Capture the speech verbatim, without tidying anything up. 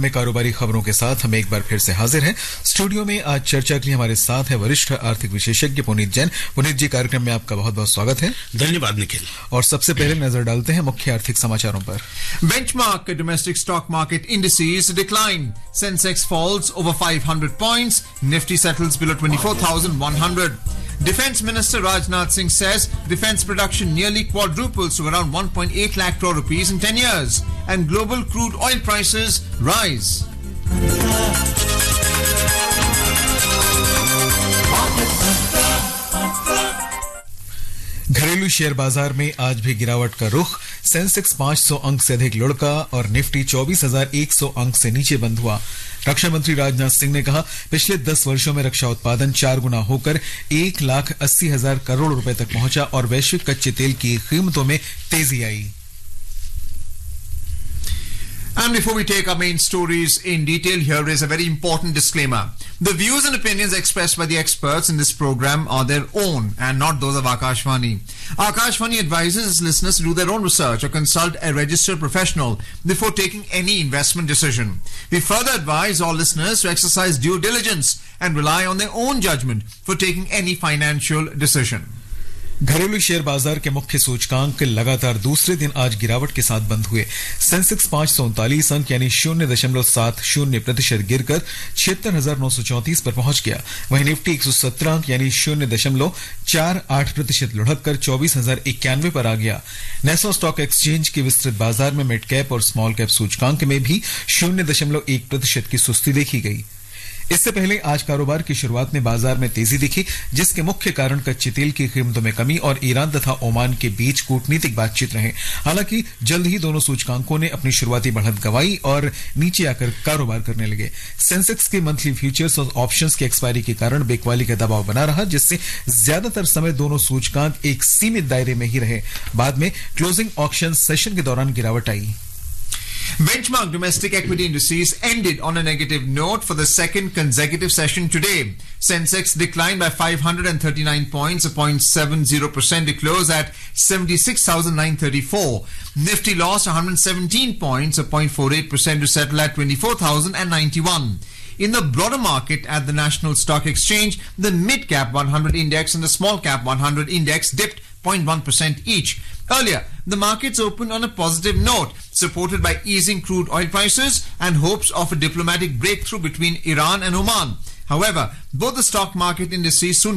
में कारोबारी खबरों के साथ हम एक बार फिर से हाजिर हैं। स्टूडियो में आज चर्चा के लिए हमारे साथ है वरिष्ठ आर्थिक विशेषज्ञ पुनीत जैन। पुनीत जी, कार्यक्रम में आपका बहुत बहुत स्वागत है। धन्यवाद निखिल। और सबसे पहले नजर डालते हैं मुख्य आर्थिक समाचारों पर। Benchmark domestic stock market indices decline. Sensex falls over five hundred points. Nifty settles below twenty-four thousand one hundred. Defence Minister Rajnath Singh says defence production nearly quadruples to around one point eight lakh crore rupees in ten years. And global crude oil prices rise. घरेलू share बाजार में आज भी गिरावट का रुख। Sensex पाँच सौ अंक से अधिक लुढ़का और निफ्टी चौबीस हजार एक सौ अंक से नीचे बंद हुआ। रक्षा मंत्री राजनाथ सिंह ने कहा, पिछले दस वर्षों में रक्षा उत्पादन चार गुना होकर एक लाख अस्सी हजार करोड़ रुपए तक पहुंचा और वैश्विक कच्चे तेल की कीमतों में तेजी आई। And before we take our main stories in detail, here is a very important disclaimer. The views and opinions expressed by the experts in this program are their own and not those of Akashvani. Akashvani advises its listeners to do their own research or consult a registered professional before taking any investment decision. We further advise all listeners to exercise due diligence and rely on their own judgment for taking any financial decision. घरेलू share बाजार के मुख्य सूचकांक लगातार दूसरे दिन आज गिरावट के साथ बंद हुए। सेंसेक्स पांच सौ उनतालीस अंक यानी शून्य दशमलव सात शून्य प्रतिशत गिरकर छिहत्तर हजार नौ सौ चौंतीस पर पहुंच गया। वहीं निफ्टी एक सौ सत्रह अंक यानी शून्य दशमलव चार आठ प्रतिशत लुढ़क कर चौबीस हजार इक्यानवे पर आ गया। नेशनल स्टॉक एक्सचेंज के विस्तृत बाजार में मिड कैप और स्मॉल कैप सूचकांक में भी शून्य दशमलव एक प्रतिशत की सुस्ती देखी गई। इससे पहले आज कारोबार की शुरुआत में बाजार में तेजी दिखी, जिसके मुख्य कारण कच्चे तेल की कीमतों में कमी और ईरान तथा ओमान के बीच कूटनीतिक बातचीत रहे। हालांकि जल्द ही दोनों सूचकांकों ने अपनी शुरुआती बढ़त गंवाई और नीचे आकर कारोबार करने लगे। सेंसेक्स के मंथली फ्यूचर्स और ऑप्शंस की एक्सपायरी के कारण बिकवाली का दबाव बना रहा, जिससे ज्यादातर समय दोनों सूचकांक एक सीमित दायरे में ही रहे। बाद में क्लोजिंग ऑक्शन सेशन के दौरान गिरावट आई। Benchmark domestic equity indices ended on a negative note for the second consecutive session today. Sensex declined by five hundred thirty-nine points, zero point seven zero percent to close at seventy-six thousand nine hundred thirty-four. Nifty lost one hundred seventeen points, zero point four eight percent to settle at twenty-four thousand ninety-one. In the broader market at the National Stock Exchange, the mid-cap one hundred index and the small-cap one hundred index dipped zero point one percent each. Earlier, the markets opened on a positive note, supported by easing crude oil prices and hopes of a diplomatic breakthrough between Iran and Oman. However, both the stock market indices soon